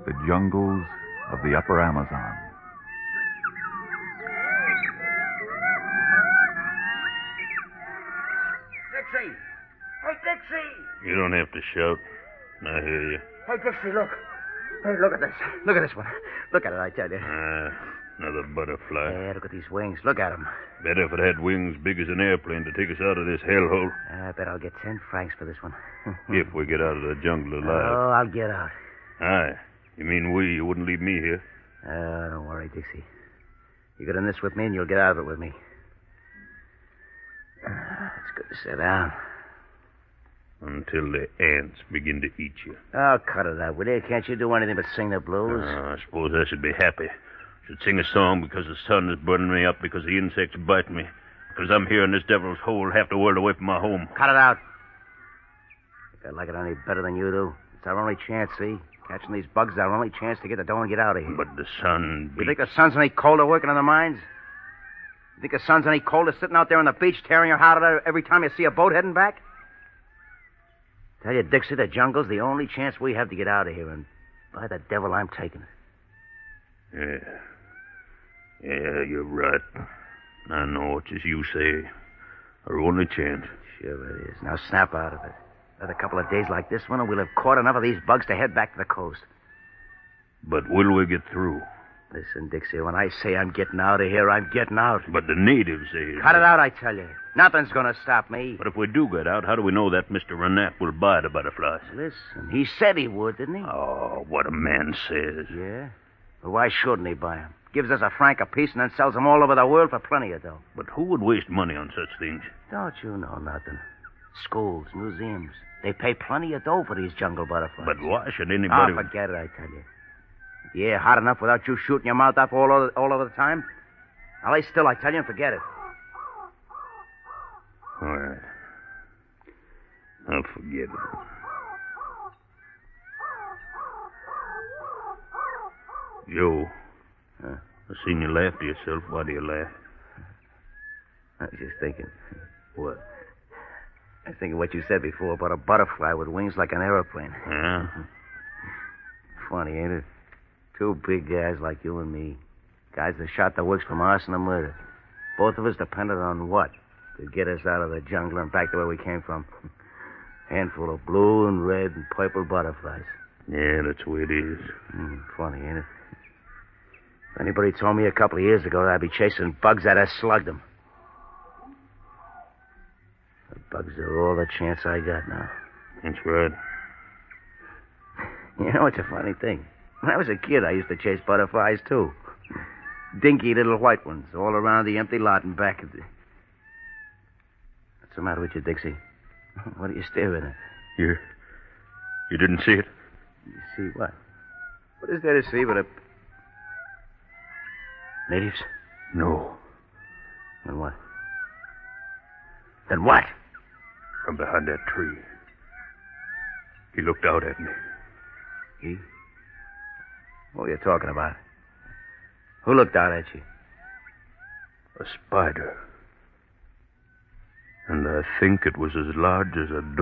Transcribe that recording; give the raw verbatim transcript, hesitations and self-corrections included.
the jungles of the upper Amazon. Dixie! Hey, Dixie! You don't have to shout. I hear you. Hey, Dixie, look. Hey, look at this. Look at this one. Look at it, I tell you. Ah, another butterfly. Yeah, look at these wings. Look at them. Better if it had wings big as an airplane to take us out of this hellhole. I bet I'll get ten francs for this one. If we get out of the jungle alive. Oh, I'll get out. Aye. You mean we? You wouldn't leave me here? Oh, don't worry, Dixie. You get in this with me and you'll get out of it with me. It's good to sit down. Until the ants begin to eat you. Oh, cut it out, will you? Can't you do anything but sing the blues? Uh, I suppose I should be happy. Should sing a song because the sun is burning me up, because the insects bite me, because I'm here in this devil's hole half the world away from my home. Cut it out. Think I like it any better than you do? It's our only chance, see? Catching these bugs is our only chance to get the dough and get out of here. But the sun... You think the sun's any colder working in the mines? You think the sun's any colder sitting out there on the beach tearing your heart out every time you see a boat heading back? Tell you, Dixie, the jungle's the only chance we have to get out of here, and by the devil, I'm taking it. Yeah. Yeah, you're right. I know it's as you say. Our only chance. Sure it is. Now snap out of it. Another couple of days like this one, and we'll have caught enough of these bugs to head back to the coast. But will we get through? Listen, Dixie, when I say I'm getting out of here, I'm getting out. But the natives say... Cut it out, I tell you. Nothing's going to stop me. But if we do get out, how do we know that Mister Renat will buy the butterflies? Listen, he said he would, didn't he? Oh, what a man says. Yeah? Well, why shouldn't he buy them? Gives us a franc apiece and then sells them all over the world for plenty of dough. But who would waste money on such things? Don't you know nothing? Schools, museums. They pay plenty of dough for these jungle butterflies. But why should anybody... Oh, forget it, I tell you. The air hot enough without you shooting your mouth off all over, all over the time? Now lay still, I tell you, and forget it. All right. I'll forget it. Joe, Huh? I seen you laugh to yourself. Why do you laugh? I was just thinking. What? I was thinking what you said before about a butterfly with wings like an aeroplane. Yeah? Funny, ain't it? Two big guys like you and me. Guys that shot the works from arson and murder. Both of us depended on what? To get us out of the jungle and back to where we came from. Handful of blue and red and purple butterflies. Yeah, that's the way it is. Mm, funny, ain't it? If anybody told me a couple of years ago that I'd be chasing bugs, I'd have slugged them. The bugs are all the chance I got now. That's right. You know, it's a funny thing. When I was a kid, I used to chase butterflies, too. Dinky little white ones all around the empty lot and back of the... What's the matter with you, Dixie? What are you staring at? You... You didn't see it? You see what? What is there to see but a... Natives? No. Then what? Then what? From behind that tree. He looked out at me. He? What are you talking about? Who looked out at you? A spider. And I think it was as large as a dog.